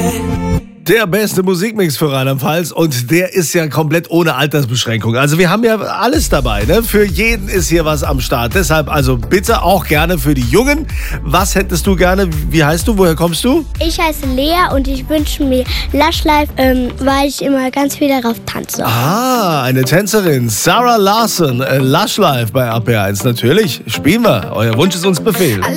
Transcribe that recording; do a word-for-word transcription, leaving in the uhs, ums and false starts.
Der beste Musikmix für Rheinland-Pfalz und der ist ja komplett ohne Altersbeschränkung. Also wir haben ja alles dabei, ne? Für jeden ist hier was am Start. Deshalb also bitte auch gerne für die Jungen. Was hättest du gerne? Wie heißt du? Woher kommst du? Ich heiße Lea und ich wünsche mir Lush Life, ähm, weil ich immer ganz viel darauf tanze. Ah, eine Tänzerin. Sarah Larson, äh, Lush Life bei A P eins. Natürlich, spielen wir. Euer Wunsch ist uns Befehl.